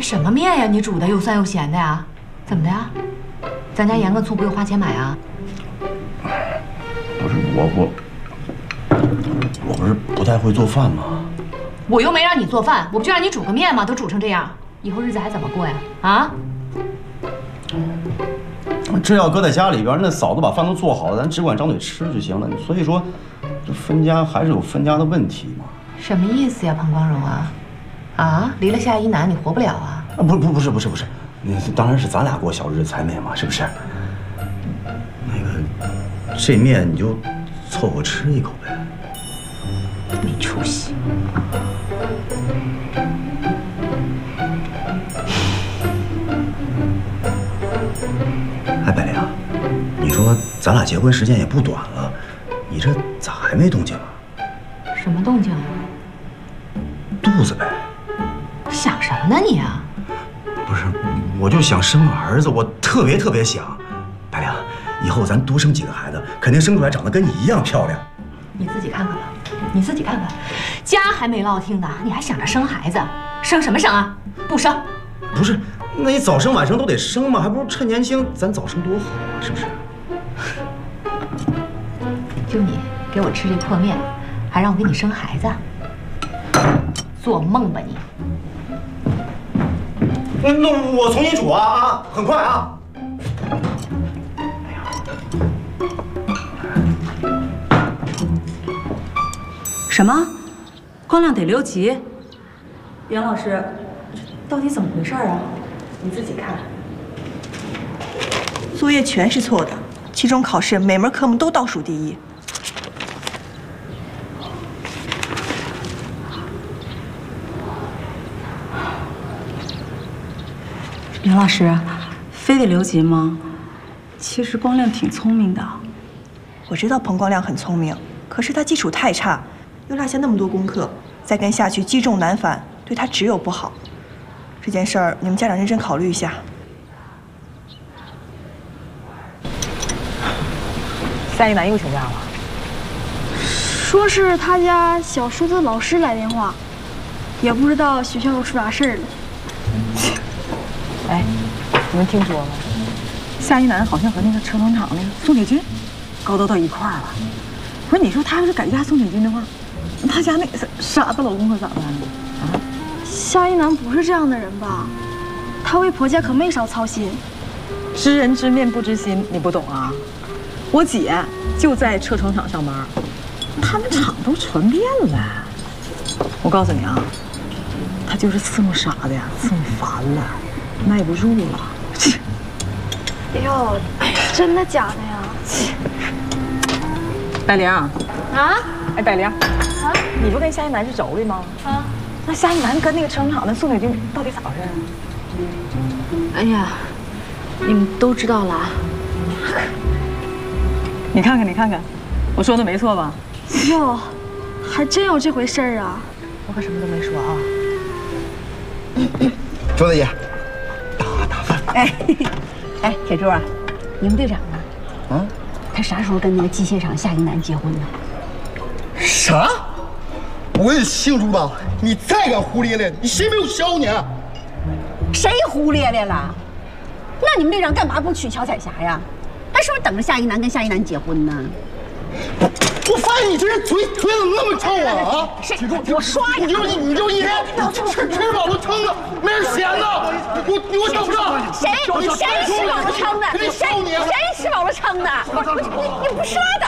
什么面呀？你煮的又酸又咸的呀？怎么的呀？咱家盐跟醋不用花钱买啊？ 不是我不是不太会做饭吗？ 我又没让你做饭，我不就让你煮个面吗？都煮成这样，以后日子还怎么过呀？啊？ 这要搁在家里边，那嫂子把饭都做好了，咱只管张嘴吃就行了。所以说，这分家还是有分家的问题嘛。 什么意思呀，彭光荣啊？啊，离了夏一楠你活不了啊？ 不是，那当然是咱俩过小日子才美嘛，是不是？那个，这面你就凑合吃一口呗。 没出息。 哎，百灵，你说咱俩结婚时间也不短了，你这咋还没动静啊？ 什么动静啊？ 肚子呗。 想什么呢你啊？ 不是，我就想生儿子，我特别想。百灵，以后咱多生几个孩子，肯定生出来长得跟你一样漂亮。 你自己看看吧，你自己看看，家还没落听呢，你还想着生孩子？生什么生啊？不生。 不是，那你早生晚生都得生嘛，还不如趁年轻咱早生多好啊，是不是？ 就你给我吃这破面，还让我给你生孩子？做梦吧你！ 那我重新煮啊，很快啊。 什么？光亮得留级？袁老师，到底怎么回事啊？你自己看。 作业全是错的，期中考试每门科目都倒数第一。 袁老师，非得留级吗？其实光亮挺聪明的。 我知道彭光亮很聪明，可是他基础太差，又落下那么多功课，再跟下去积重难返，对他只有不好。这件事儿，你们家长认真考虑一下。 夏一楠又请假了， 说是他家小叔子老师来电话，也不知道学校又出啥事儿了。 哎，你们听说了？夏一楠好像和那个车棚厂那个宋铁军勾搭到一块儿了。不是，你说他要是改嫁宋铁军的话，他家那傻子老公可咋办呢？啊？ 夏一楠不是这样的人吧？她为婆家可没少操心。 知人知面不知心，你不懂啊？我姐就在车床厂上班，他们厂都传遍了。我告诉你啊，他就是伺候傻子呀，伺候烦了，耐不住了。 哟，真的假的呀？ 百灵啊？ 哎，百灵啊？ 你不跟夏一楠是妯娌吗？ 啊？ 那夏一楠跟那个车床厂的宋铁军到底咋回事啊？ 哎呀，你们都知道了。 你看看，你看看，我说的没错吧？ 哟，还真有这回事儿啊！ 我可什么都没说啊。 周大爷，打饭。 哎，铁柱啊，你们队长呢？ 啊？ 他啥时候跟那个机械厂夏一楠结婚呢？ 啥？我也姓朱吧？你再敢胡咧咧，你谁没有教你？ 谁胡咧咧了？那你们队长干嘛不娶乔彩霞呀？他是不是等着夏一楠跟夏一楠结婚呢？ 我发现你这人嘴怎么那么臭啊！ 谁？ 我刷你就一天吃饱了撑的，没人闲的。你给我等着！ 谁吃饱了撑的？谁吃饱了撑的？你不是拉倒！